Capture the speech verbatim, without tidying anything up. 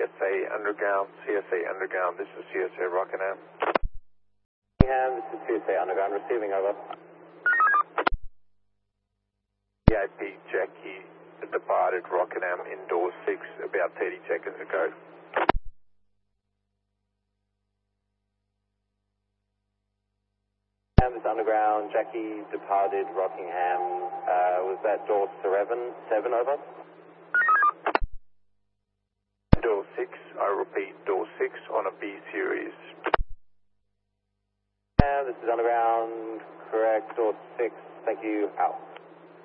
S A Underground, C S A Underground, this is C S A Rockingham. Rockingham, this is C S A Underground, receiving, over. V I P Jackie departed Rockingham indoor six about thirty seconds ago. This Underground, Jackie departed Rockingham, uh, was that door seven, seven, over? Door six, I repeat, door six on a B series. And this is Underground, correct, door six, thank you, out.